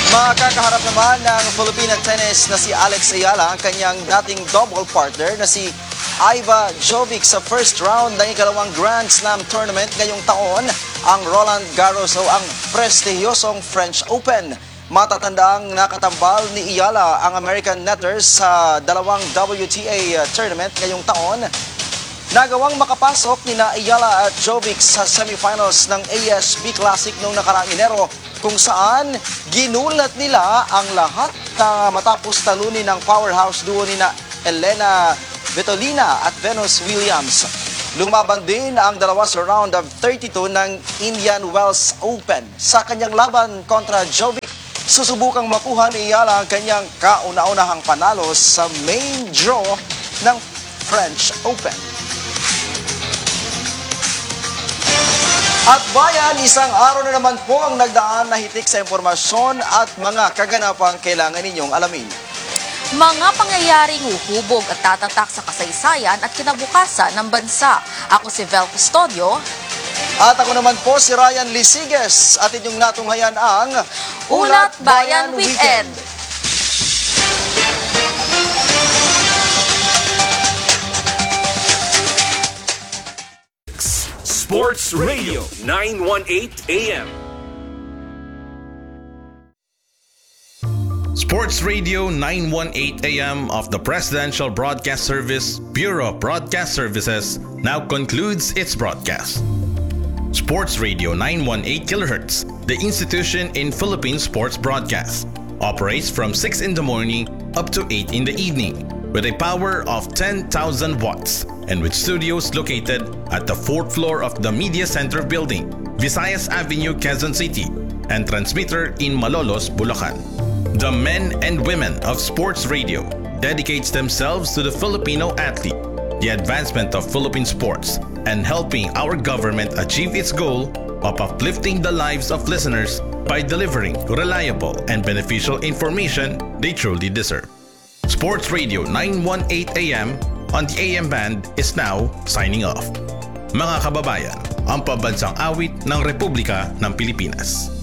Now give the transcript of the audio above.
Makakaharap naman ng Filipina tennis na si Alex Ayala ang kanyang dating double partner na si Iva Jovic sa first round ng ikalawang Grand Slam tournament ngayong taon, ang Roland Garros o ang prestihiyosong French Open. Matatandaang nakatambal ni Ayala ang American netters sa dalawang WTA tournament ngayong taon. Nagawang makapasok ni Ayala at Jovic sa semifinals ng ASB Classic noong nakaraang Enero, kung saan ginulat nila ang lahat na matapos talunin ng powerhouse duo ni Elena Svitolina at Venus Williams. Lumaban din ang dalawa sa round of 32 ng Indian Wells Open. Sa kanyang laban kontra Jovic, susubukang makuha ni Ayala ang kanyang kauna-unahang panalo sa main draw ng French Open. At bayan, isang araw na naman po ang nagdaan na hitik sa impormasyon at mga kaganapang kailangan ninyong alamin. Mga pangyayaring huhubog at tatatak sa kasaysayan at kinabukasan ng bansa. Ako si Vel Custodio. At ako naman po si Ryan Lisiges at inyong natunghayan ang Ulat Bayan Weekend. Sports Radio 918 AM. Sports Radio 918 AM of the Presidential Broadcast Service, Bureau of Broadcast Services, now concludes its broadcast. Sports Radio 918 kHz, the institution in Philippine sports broadcast, operates from 6 in the morning up to 8 in the evening with a power of 10,000 watts and with studios located at the 4th floor of the Media Center building, Visayas Avenue, Quezon City, and transmitter in Malolos, Bulacan. The men and women of Sports Radio dedicates themselves to the Filipino athlete, the advancement of Philippine sports, and helping our government achieve its goal of uplifting the lives of listeners by delivering reliable and beneficial information they truly deserve. Sports Radio 918 AM on the AM band is now signing off. Mga kababayan, ang pambansang awit ng Republika ng Pilipinas.